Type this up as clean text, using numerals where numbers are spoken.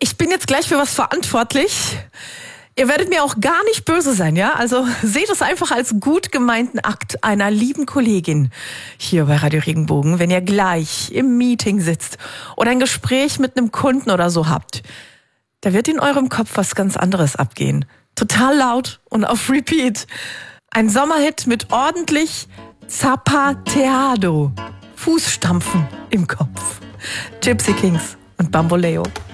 Ich bin jetzt gleich für was verantwortlich. Ihr werdet mir auch gar nicht böse sein, ja? Also seht es einfach als gut gemeinten Akt einer lieben Kollegin hier bei Radio Regenbogen, wenn ihr gleich im Meeting sitzt oder ein Gespräch mit einem Kunden oder so habt. Da wird in eurem Kopf was ganz anderes abgehen. Total laut und auf Repeat. Ein Sommerhit mit ordentlich Zapateado. Fußstampfen im Kopf. Gypsy Kings und Bamboleo.